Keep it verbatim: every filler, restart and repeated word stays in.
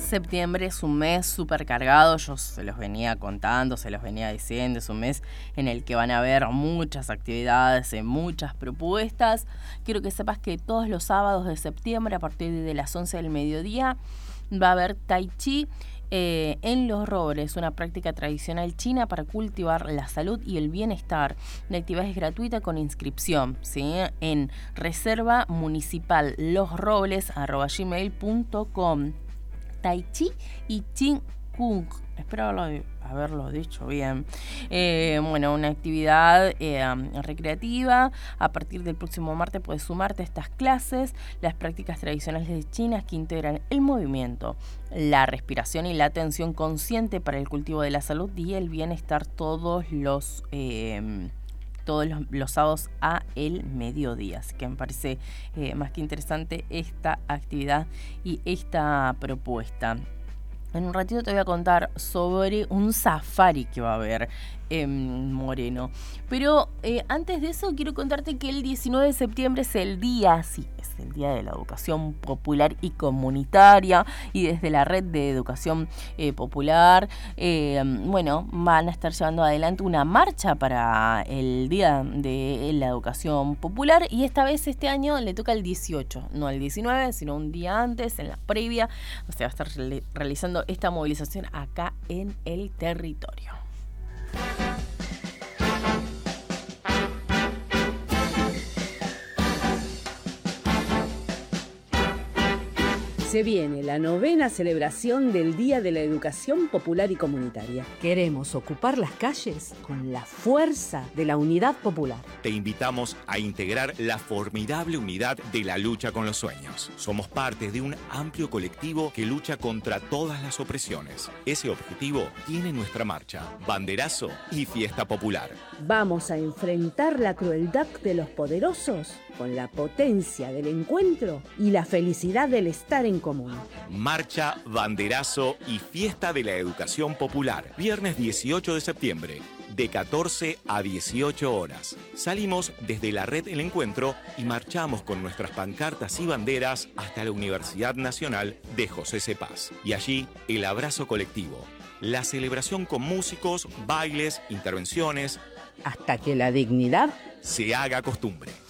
Septiembre es un mes súper cargado, yo se los venía contando, se los venía diciendo, es un mes en el que van a haber muchas actividades, muchas propuestas. Quiero que sepas que todos los sábados de septiembre, a partir de las once del mediodía, va a haber Tai Chi eh, en Los Robles, una práctica tradicional china para cultivar la salud y el bienestar. La actividad es gratuita con inscripción, ¿sí? En reserva municipal losrobles arroba gmail punto com. Tai Chi y Chin Kung. Espero haberlo, haberlo dicho bien. Eh, bueno, una actividad eh, recreativa. A partir del próximo martes puedes sumarte a estas clases. Las prácticas tradicionales chinas que integran el movimiento, la respiración y la atención consciente para el cultivo de la salud y el bienestar todos los... Eh, todos los, los sábados a el mediodía. Así que me parece eh, más que interesante esta actividad y esta propuesta. En un ratito te voy a contar sobre un safari que va a haber en Moreno. Pero eh, antes de eso quiero contarte que el diecinueve de septiembre es el día, sí, es el día de la educación popular y comunitaria. Y desde la red de educación eh, popular, eh, bueno, van a estar llevando adelante una marcha para el día de la educación popular. Y esta vez, este año, le toca el dieciocho, no el diecinueve, sino un día antes, en la previa. O sea, va a estar re- realizando esta movilización acá en el territorio. Se viene la novena celebración del Día de la Educación Popular y Comunitaria. Queremos ocupar las calles con la fuerza de la unidad popular. Te invitamos a integrar la formidable unidad de la lucha con los sueños. Somos parte de un amplio colectivo que lucha contra todas las opresiones. Ese objetivo tiene nuestra marcha, banderazo y fiesta popular. Vamos a enfrentar la crueldad de los poderosos con la potencia del encuentro y la felicidad del estar en común. Marcha, banderazo y fiesta de la educación popular. Viernes dieciocho de septiembre, de catorce a dieciocho horas. Salimos desde la red El Encuentro y marchamos con nuestras pancartas y banderas hasta la Universidad Nacional de José C. Paz. Y allí, el abrazo colectivo. La celebración con músicos, bailes, intervenciones. Hasta que la dignidad se haga costumbre.